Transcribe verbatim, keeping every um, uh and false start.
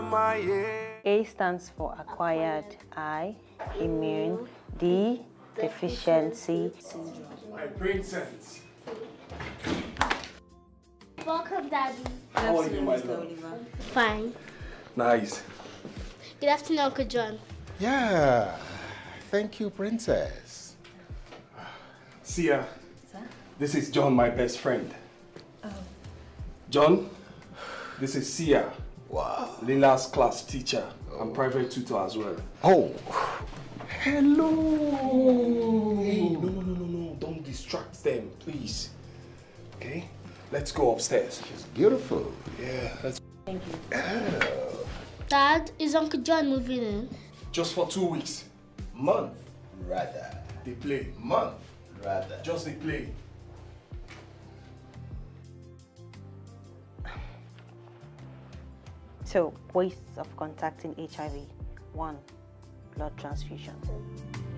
A stands for acquired, I, immune, D, deficiency. My princess. Welcome, Daddy. How are you, my love? Fine. Nice. Good afternoon, Uncle John. Yeah, thank you, Princess. Sia, Sir? this is John, my best friend. Oh. John, this is Sia. Wow. Lila's class teacher and private tutor as well. Oh, hello. Hey, no, no, no, no, no. Don't distract them, please. Okay? Let's go upstairs. She's beautiful. Yeah, let's. Thank you. Oh. Dad, is Uncle John moving in? Just for two weeks. Month. Rather. They play. Month. Rather. Just they play. So, ways of contacting H I V. One, blood transfusion.